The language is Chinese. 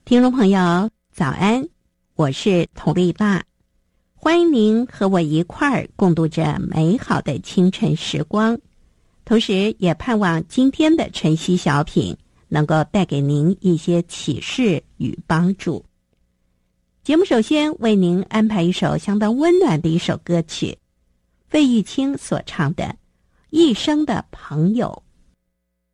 听众朋友早安，我是佟丽娜，欢迎您和我一块儿共度这美好的清晨时光，同时也盼望今天的晨曦小品能够带给您一些启示与帮助。节目首先为您安排一首相当温暖的一首歌曲，费玉清所唱的《一生的朋友》。